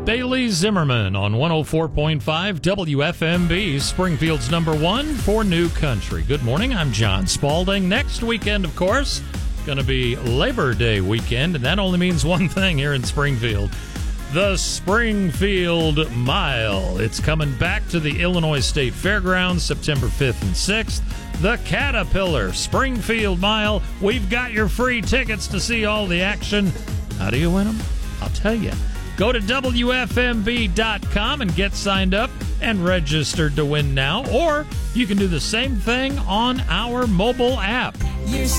Bailey Zimmerman on 104.5 WFMB, Springfield's number one for new country. Good morning, I'm John Spalding. Next weekend, of course, going to be Labor Day weekend, and that only means one thing here in Springfield. The Springfield Mile. It's coming back to the Illinois State Fairgrounds September 5th and 6th. The Caterpillar Springfield Mile. We've got your free tickets to see all the action. How do you win them? I'll tell you. Go to WFMB.com and get signed up and registered to win now. Or you can do the same thing on our mobile app.